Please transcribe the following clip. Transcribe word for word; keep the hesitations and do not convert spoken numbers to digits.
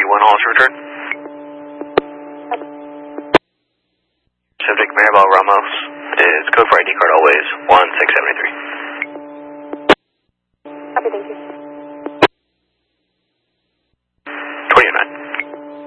one halls return. Subject Maribel Ramos is code for I D card always one six seven three. Copy, thank you.